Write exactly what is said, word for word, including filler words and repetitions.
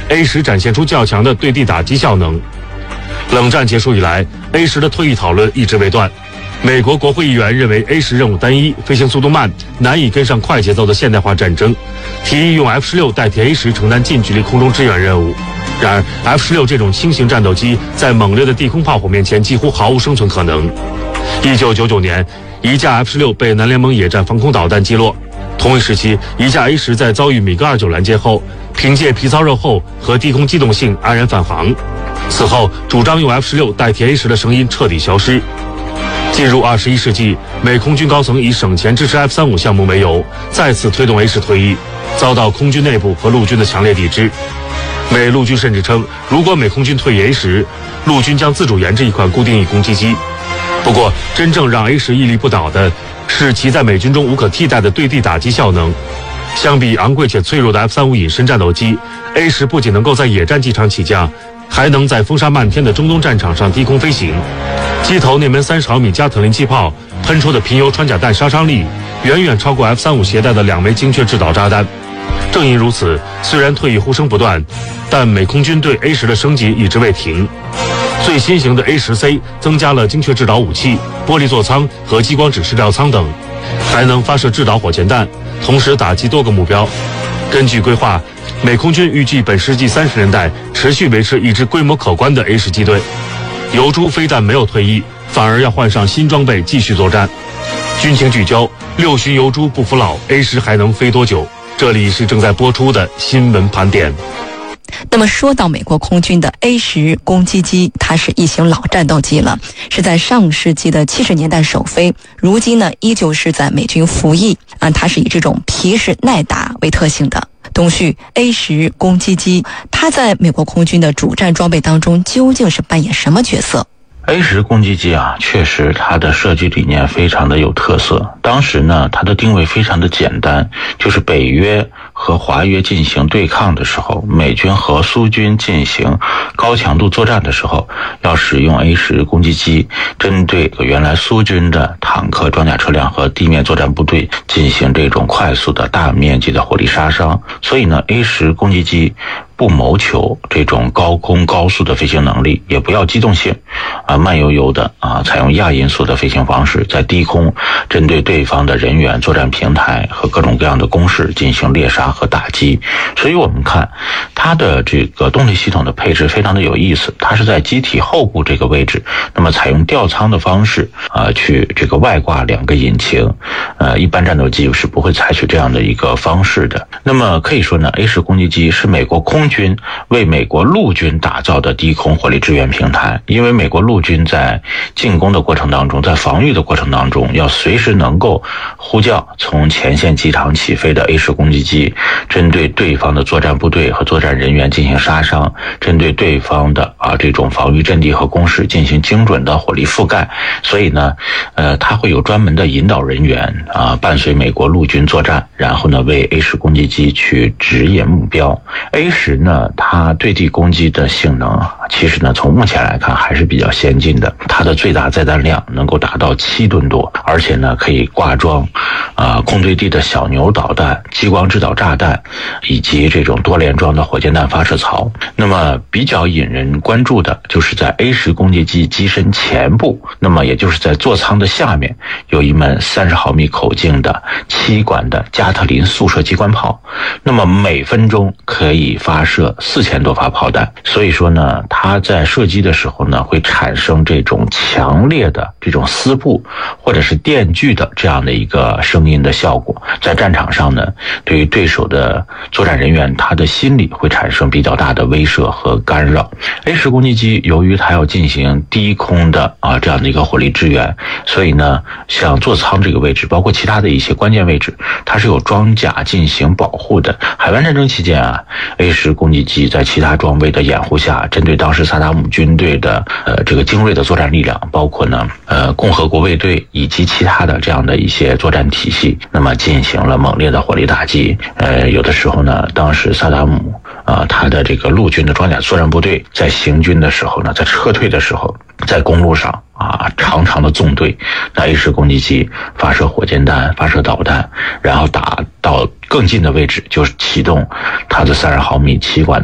A 十展现出较强的对地打击效能。冷战结束以来 ，A 十的退役讨论一直未断。美国国会议员认为 A 十任务单一，飞行速度慢，难以跟上快节奏的现代化战争，提议用 F 十六代替 A 十承担近距离空中支援任务。然而 F 十六这种轻型战斗机在猛烈的地空炮火面前几乎毫无生存可能。一九九九年，一架 F 十六被南联盟野战防空导弹击落。同一时期，一架 A 十在遭遇米格二九拦截后，凭借皮糙肉厚和低空机动性安然返航。此后，主张用 F 十六代替 A 十的声音彻底消失。进入二十一世纪，美空军高层以省钱支持 F 三十五项目为由，再次推动 A 十退役，遭到空军内部和陆军的强烈抵制。美陆军甚至称，如果美空军退役 A 十，陆军将自主研制一款固定翼攻击机。不过，真正让 A 十屹立不倒的是其在美军中无可替代的对地打击效能。相比昂贵且脆弱的 F 三十五 隐身战斗机 ，A 十不仅能够在野战机场起降，还能在风沙漫天的中东战场上低空飞行。机头内门三十毫米加特林气炮喷出的贫铀穿甲弹杀伤力远远超过 F 三十五 携带的两枚精确制导炸弹。正因如此，虽然退役呼声不断，但美空军对 A 十的升级一直未停。最新型的 A 十 C 增加了精确制导武器、玻璃座舱和激光指示料舱等，还能发射制导火箭弹，同时打击多个目标。根据规划，美空军预计本世纪三十年代持续维持一支规模可观的 A 十 机队。油猪非但没有退役，反而要换上新装备继续作战。军情聚焦：六旬油猪不服老 ，A 十 还能飞多久？这里是正在播出的新闻盘点。 那么说到美国空军的 A 十 攻击机，它是一型老战斗机了，是在上世纪的七十年代首飞，如今呢依旧是在美军服役啊，它是以这种皮实耐打为特性的。东旭 A 十 攻击机，它在美国空军的主战装备当中究竟是扮演什么角色 ？A 十 攻击机啊，确实它的设计理念非常的有特色。当时呢，它的定位非常的简单，就是北约和华约进行对抗的时候，美军和苏军进行高强度作战的时候，要使用 A 十 攻击机，针对原来苏军的坦克、装甲车辆和地面作战部队进行这种快速的大面积的火力杀伤。所以呢 ，A 十 攻击机不谋求这种高空高速的飞行能力，也不要机动性，啊，慢悠悠的啊，采用亚音速的飞行方式，在低空针对对方的人员、作战平台和各种各样的工事进行猎杀和打击。所以我们看它的这个动力系统的配置非常的有意思，它是在机体后部这个位置，那么采用吊舱的方式啊，去这个外挂两个引擎，呃，一般战斗机是不会采取这样的一个方式的。那么可以说呢 ，A 十 攻击机是美国空军为美国陆军打造的低空火力支援平台，因为美国陆军在进攻的过程当中，在防御的过程当中，要随时能够呼叫从前线机场起飞的 A 十 攻击机，针对对方的作战部队和作战人员进行杀伤，针对对方的啊这种防御阵地和工事进行精准的火力覆盖。所以呢，呃，它会有专门的引导人员啊，伴随美国陆军作战，然后呢为 A 十 攻击机去指引目标。A 十呢，它对地攻击的性能其实呢从目前来看还是比较先进的，它的最大载弹量能够达到七吨多，而且呢可以挂装啊、呃、空对地的小牛导弹、激光制导炸弹以及这种多连装的火箭弹发射槽。那么比较引人关注的就是在 A 十 攻击机机身前部，那么也就是在座舱的下面，有一门三十毫米口径的七管的加特林速射机关炮，那么每分钟可以发射四千多发炮弹。所以说呢，它在射击的时候呢，会产生这种强烈的这种撕布或者是电锯的这样的一个声音的效果。在战场上呢，对于对手的作战人员，他的心理会产生比较大的威慑和干扰。A 十 攻击机由于它要进行低空的啊这样的一个火力支援，所以呢，像座舱这个位置，包括其他的一些关键位置，它是有装甲进行保护的。海湾战争期间啊 ，A 十 攻击机在其他装备的掩护下，针对当时萨达姆军队的呃这个精锐的作战力量，包括呢呃共和国卫队以及其他的这样的一些作战体系，那么进行了猛烈的火力打击。呃，有的时候呢，当时萨达姆啊、呃、他的这个陆军的装甲作战部队在行军的时候呢，在撤退的时候，在公路上啊，长长的纵队，那 A 十 攻击机发射火箭弹、发射导弹，然后打到更近的位置，就是启动它的三十毫米七管